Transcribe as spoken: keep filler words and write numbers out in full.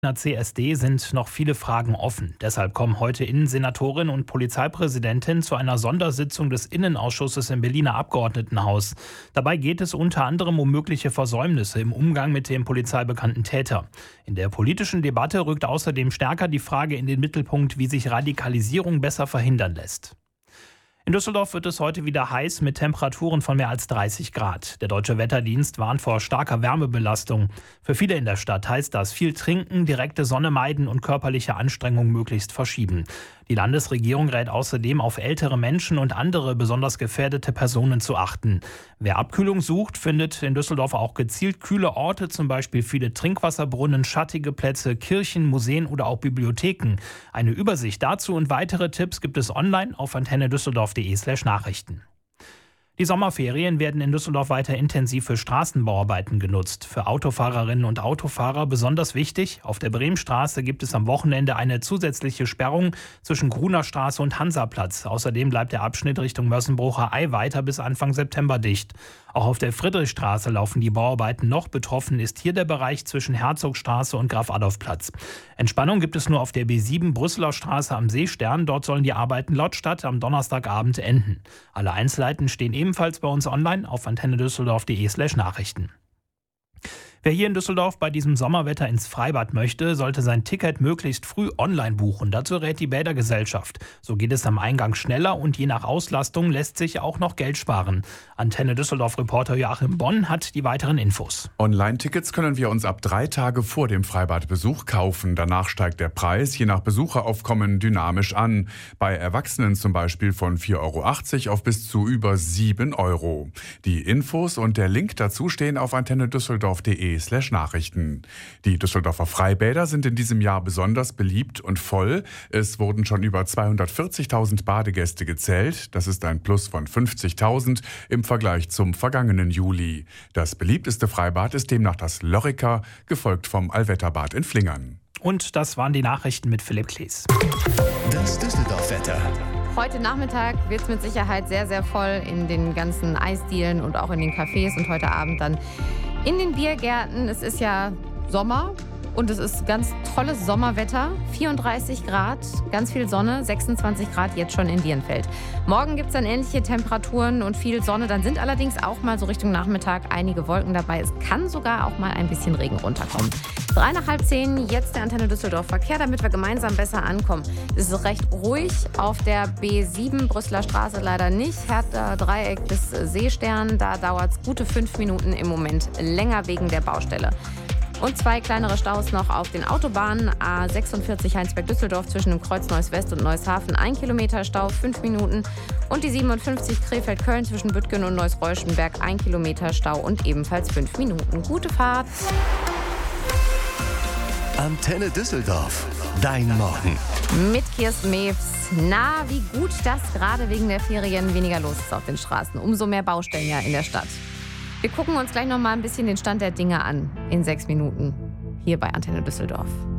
Der C S D sind noch viele Fragen offen. Deshalb kommen heute Innensenatorin und Polizeipräsidentin zu einer Sondersitzung des Innenausschusses im Berliner Abgeordnetenhaus. Dabei geht es unter anderem um mögliche Versäumnisse im Umgang mit dem polizeibekannten Täter. In der politischen Debatte rückt außerdem stärker die Frage in den Mittelpunkt, wie sich Radikalisierung besser verhindern lässt. In Düsseldorf wird es heute wieder heiß mit Temperaturen von mehr als dreißig Grad. Der Deutsche Wetterdienst warnt vor starker Wärmebelastung. Für viele in der Stadt heißt das viel trinken, direkte Sonne meiden und körperliche Anstrengung möglichst verschieben. Die Landesregierung rät außerdem auf ältere Menschen und andere besonders gefährdete Personen zu achten. Wer Abkühlung sucht, findet in Düsseldorf auch gezielt kühle Orte, zum Beispiel viele Trinkwasserbrunnen, schattige Plätze, Kirchen, Museen oder auch Bibliotheken. Eine Übersicht dazu und weitere Tipps gibt es online auf antenne düsseldorf punkt de slash Nachrichten. Die Sommerferien werden in Düsseldorf weiter intensiv für Straßenbauarbeiten genutzt. Für Autofahrerinnen und Autofahrer besonders wichtig: Auf der Bremstraße gibt es am Wochenende eine zusätzliche Sperrung zwischen Gruner Straße und Hansaplatz. Außerdem bleibt der Abschnitt Richtung Mörsenbrucher Ei weiter bis Anfang September dicht. Auch auf der Friedrichstraße laufen die Bauarbeiten noch. Betroffen ist hier der Bereich zwischen Herzogstraße und Graf-Adolf-Platz. Entspannung gibt es nur auf der B sieben Brüsseler Straße am Seestern. Dort sollen die Arbeiten laut Stadt am Donnerstagabend enden. Alle Einzelheiten stehen ebenfalls bei uns online auf antenne düsseldorf punkt de slash Nachrichten. Wer hier in Düsseldorf bei diesem Sommerwetter ins Freibad möchte, sollte sein Ticket möglichst früh online buchen. Dazu rät die Bädergesellschaft. So geht es am Eingang schneller und je nach Auslastung lässt sich auch noch Geld sparen. Antenne Düsseldorf-Reporter Joachim Bonn hat die weiteren Infos. Online-Tickets können wir uns ab drei Tage vor dem Freibadbesuch kaufen. Danach steigt der Preis je nach Besucheraufkommen dynamisch an. Bei Erwachsenen zum Beispiel von vier Euro achtzig auf bis zu über sieben Euro. Die Infos und der Link dazu stehen auf antenne düsseldorf punkt de slash Nachrichten. Die Düsseldorfer Freibäder sind in diesem Jahr besonders beliebt und voll. Es wurden schon über zweihundertvierzigtausend Badegäste gezählt. Das ist ein Plus von fünfzigtausend im Vergleich zum vergangenen Juli. Das beliebteste Freibad ist demnach das Lorica, gefolgt vom Allwetterbad in Flingern. Und das waren die Nachrichten mit Philipp Klees. Das Düsseldorf-Wetter. Heute Nachmittag wird es mit Sicherheit sehr, sehr voll in den ganzen Eisdielen und auch in den Cafés und heute Abend dann in den Biergärten. Es ist ja Sommer und es ist ganz tolles Sommerwetter. vierunddreißig Grad, ganz viel Sonne, sechsundzwanzig Grad jetzt schon in Dierenfeld. Morgen gibt es dann ähnliche Temperaturen und viel Sonne. Dann sind allerdings auch mal so Richtung Nachmittag einige Wolken dabei. Es kann sogar auch mal ein bisschen Regen runterkommen. Drei nach halb zehn, jetzt der Antenne Düsseldorf Verkehr, damit wir gemeinsam besser ankommen. Es ist recht ruhig auf der B sieben Brüsseler Straße leider nicht. Hertha Dreieck bis Seestern, da dauert es gute fünf Minuten im Moment länger wegen der Baustelle. Und zwei kleinere Staus noch auf den Autobahnen. A sechsundvierzig Heinsberg-Düsseldorf zwischen dem Kreuz Neuss-West und Neusshafen. Ein Kilometer Stau, fünf Minuten. Und die siebenundfünfzig Krefeld-Köln zwischen Büttgen und Neuss-Reuschenberg. Ein Kilometer Stau und ebenfalls fünf Minuten. Gute Fahrt. Antenne Düsseldorf. Dein Morgen. Mit Kirsten Mewes. Na, wie gut, dass gerade wegen der Ferien weniger los ist auf den Straßen. Umso mehr Baustellen ja in der Stadt. Wir gucken uns gleich noch mal ein bisschen den Stand der Dinge an in sechs Minuten hier bei Antenne Düsseldorf.